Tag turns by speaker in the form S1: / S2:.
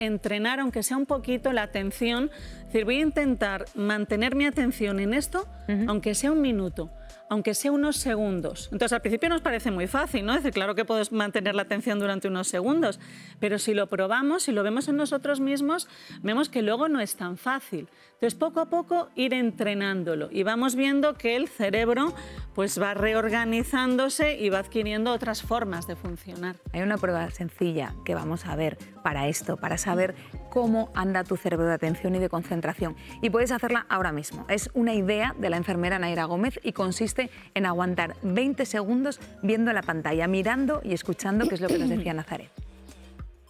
S1: entrenar, aunque sea un poquito, la atención. Es decir, voy a intentar mantener mi atención en esto, aunque sea un minuto, aunque sea unos segundos. Entonces, al principio nos parece muy fácil, ¿no? Es decir, claro que puedes mantener la atención durante unos segundos, pero si lo probamos, si lo vemos en nosotros mismos, vemos que luego no es tan fácil. Entonces, poco a poco ir entrenándolo y vamos viendo que el cerebro pues va reorganizándose y va adquiriendo otras formas de funcionar.
S2: Hay una prueba sencilla que vamos a ver para esto, para saber cómo anda tu cerebro de atención y de concentración. Y puedes hacerla ahora mismo. Es una idea de la enfermera Naira Gómez y consiste en aguantar 20 segundos viendo la pantalla, mirando y escuchando, que es lo que nos decía Nazaret.